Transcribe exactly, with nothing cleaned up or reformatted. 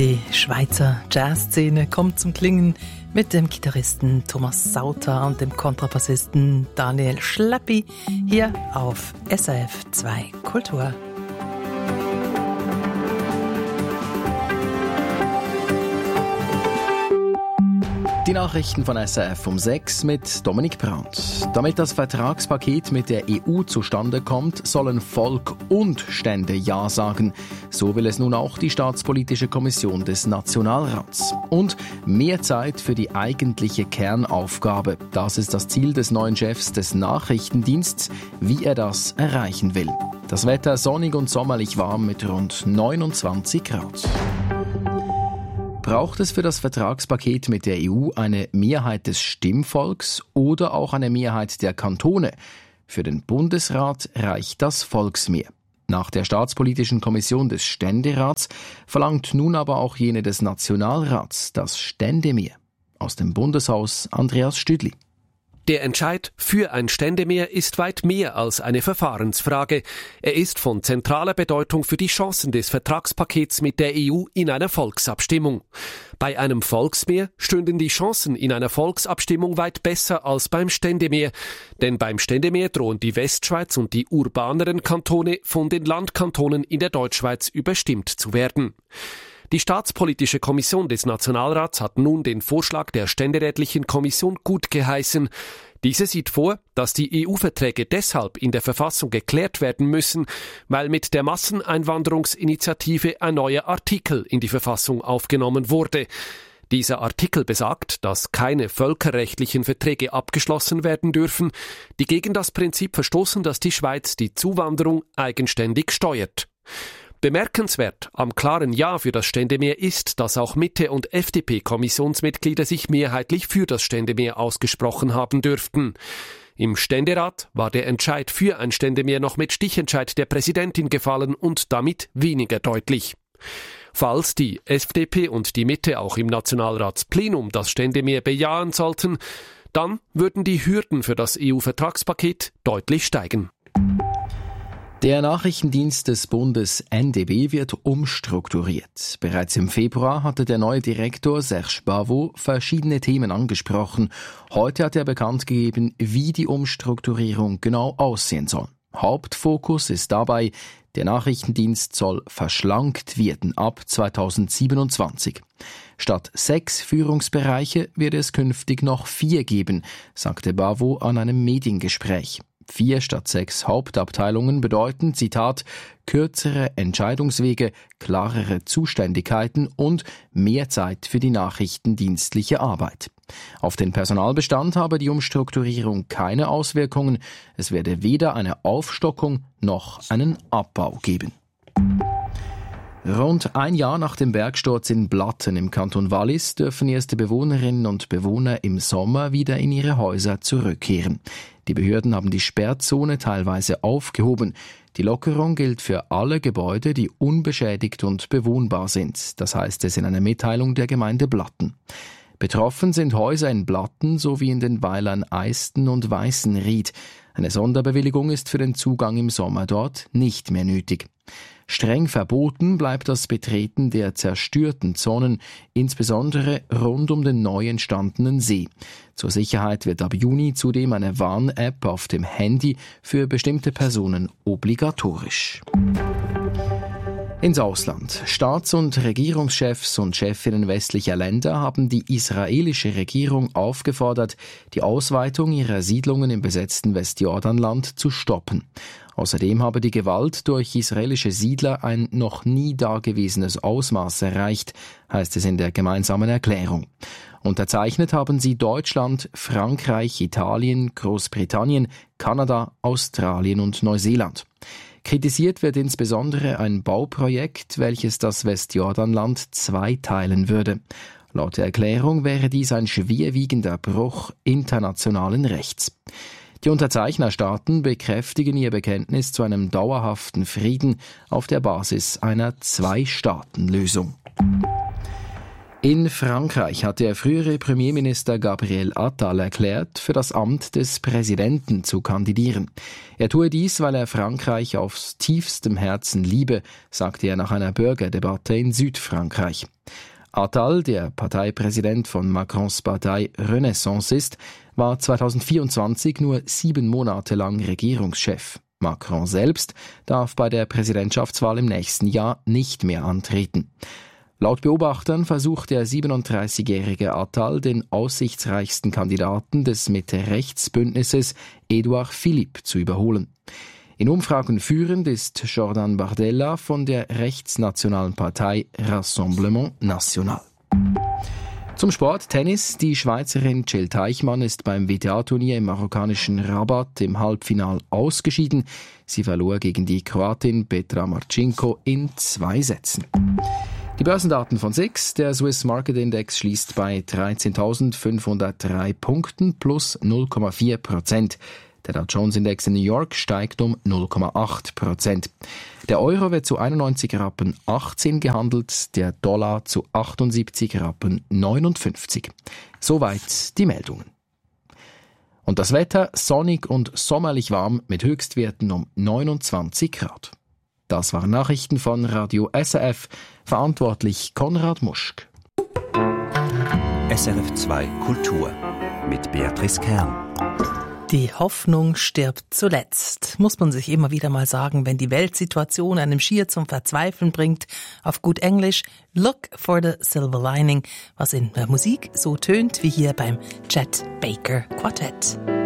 Die Schweizer Jazzszene kommt zum Klingen mit dem Gitarristen Thomas Sauter und dem Kontrabassisten Daniel Schlappi hier auf S R F zwei Kultur. Die Nachrichten von S R F um sechs mit Dominik Brandt. Damit das Vertragspaket mit der E U zustande kommt, sollen Volk und Stände Ja sagen. So will es nun auch die Staatspolitische Kommission des Nationalrats. Und mehr Zeit für die eigentliche Kernaufgabe. Das ist das Ziel des neuen Chefs des Nachrichtendienstes, wie er das erreichen will. Das Wetter sonnig und sommerlich warm mit rund neunundzwanzig Grad. Braucht es für das Vertragspaket mit der E U eine Mehrheit des Stimmvolks oder auch eine Mehrheit der Kantone? Für den Bundesrat reicht das Volksmehr. Nach der Staatspolitischen Kommission des Ständerats verlangt nun aber auch jene des Nationalrats das Ständemehr. Aus dem Bundeshaus Andreas Stüdli. Der Entscheid für ein Ständemehr ist weit mehr als eine Verfahrensfrage. Er ist von zentraler Bedeutung für die Chancen des Vertragspakets mit der E U in einer Volksabstimmung. Bei einem Volksmehr stünden die Chancen in einer Volksabstimmung weit besser als beim Ständemehr. Denn beim Ständemehr drohen die Westschweiz und die urbaneren Kantone von den Landkantonen in der Deutschschweiz überstimmt zu werden. Die Staatspolitische Kommission des Nationalrats hat nun den Vorschlag der Ständerätlichen Kommission gut geheißen. Diese sieht vor, dass die E U-Verträge deshalb in der Verfassung geklärt werden müssen, weil mit der Masseneinwanderungsinitiative ein neuer Artikel in die Verfassung aufgenommen wurde. Dieser Artikel besagt, dass keine völkerrechtlichen Verträge abgeschlossen werden dürfen, die gegen das Prinzip verstoßen, dass die Schweiz die Zuwanderung eigenständig steuert. Bemerkenswert am klaren Ja für das Ständemehr ist, dass auch Mitte- und F D P-Kommissionsmitglieder sich mehrheitlich für das Ständemehr ausgesprochen haben dürften. Im Ständerat war der Entscheid für ein Ständemehr noch mit Stichentscheid der Präsidentin gefallen und damit weniger deutlich. Falls die F D P und die Mitte auch im Nationalratsplenum das Ständemehr bejahen sollten, dann würden die Hürden für das E U-Vertragspaket deutlich steigen. Der Nachrichtendienst des Bundes N D B wird umstrukturiert. Bereits im Februar hatte der neue Direktor Serge Bavot verschiedene Themen angesprochen. Heute hat er bekannt gegeben, wie die Umstrukturierung genau aussehen soll. Hauptfokus ist dabei, der Nachrichtendienst soll verschlankt werden ab zweitausendsiebenundzwanzig. Statt sechs Führungsbereiche wird es künftig noch vier geben, sagte Bavot an einem Mediengespräch. Vier statt sechs Hauptabteilungen bedeuten, Zitat, kürzere Entscheidungswege, klarere Zuständigkeiten und mehr Zeit für die nachrichtendienstliche Arbeit. Auf den Personalbestand habe die Umstrukturierung keine Auswirkungen. Es werde weder eine Aufstockung noch einen Abbau geben. Rund ein Jahr nach dem Bergsturz in Blatten im Kanton Wallis dürfen erste Bewohnerinnen und Bewohner im Sommer wieder in ihre Häuser zurückkehren. Die Behörden haben die Sperrzone teilweise aufgehoben. Die Lockerung gilt für alle Gebäude, die unbeschädigt und bewohnbar sind. Das heißt es in einer Mitteilung der Gemeinde Blatten. Betroffen sind Häuser in Blatten sowie in den Weilern Eisten und Weißenried. Eine Sonderbewilligung ist für den Zugang im Sommer dort nicht mehr nötig. Streng verboten bleibt das Betreten der zerstörten Zonen, insbesondere rund um den neu entstandenen See. Zur Sicherheit wird ab Juni zudem eine Warn-App auf dem Handy für bestimmte Personen obligatorisch. Ins Ausland. Staats- und Regierungschefs und Chefinnen westlicher Länder haben die israelische Regierung aufgefordert, die Ausweitung ihrer Siedlungen im besetzten Westjordanland zu stoppen. Außerdem habe die Gewalt durch israelische Siedler ein noch nie dagewesenes Ausmaß erreicht, heißt es in der gemeinsamen Erklärung. Unterzeichnet haben sie Deutschland, Frankreich, Italien, Großbritannien, Kanada, Australien und Neuseeland. Kritisiert wird insbesondere ein Bauprojekt, welches das Westjordanland zweiteilen würde. Laut der Erklärung wäre dies ein schwerwiegender Bruch internationalen Rechts. Die Unterzeichnerstaaten bekräftigen ihr Bekenntnis zu einem dauerhaften Frieden auf der Basis einer Zwei-Staaten-Lösung. In Frankreich hat der frühere Premierminister Gabriel Attal erklärt, für das Amt des Präsidenten zu kandidieren. Er tue dies, weil er Frankreich aus tiefstem Herzen liebe, sagte er nach einer Bürgerdebatte in Südfrankreich. Attal, der Parteipräsident von Macrons Partei Renaissance ist, war zweitausendvierundzwanzig nur sieben Monate lang Regierungschef. Macron selbst darf bei der Präsidentschaftswahl im nächsten Jahr nicht mehr antreten. Laut Beobachtern versucht der siebenunddreißigjährige Attal den aussichtsreichsten Kandidaten des Mitte-Rechts-Bündnisses, Edouard Philippe, zu überholen. In Umfragen führend ist Jordan Bardella von der rechtsnationalen Partei Rassemblement National. Zum Sport, Tennis. Die Schweizerin Jill Teichmann ist beim W T A-Turnier im marokkanischen Rabat im Halbfinal ausgeschieden. Sie verlor gegen die Kroatin Petra Marcinko in zwei Sätzen. Die Börsendaten von S I X. Der Swiss Market Index schließt bei dreizehntausendfünfhundertdrei Punkten plus null Komma vier Prozent. Der Dow Jones Index in New York steigt um null Komma acht Prozent. Der Euro wird zu einundneunzig Rappen achtzehn gehandelt, der Dollar zu achtundsiebzig Rappen neunundfünfzig. Soweit die Meldungen. Und das Wetter sonnig und sommerlich warm mit Höchstwerten um neunundzwanzig Grad. Das waren Nachrichten von Radio S R F, verantwortlich Konrad Muschk. S R F zwei Kultur mit Beatrice Kern. Die Hoffnung stirbt zuletzt, muss man sich immer wieder mal sagen, wenn die Weltsituation einem schier zum Verzweifeln bringt. Auf gut Englisch, look for the silver lining, was in der Musik so tönt wie hier beim Chet Baker Quartett.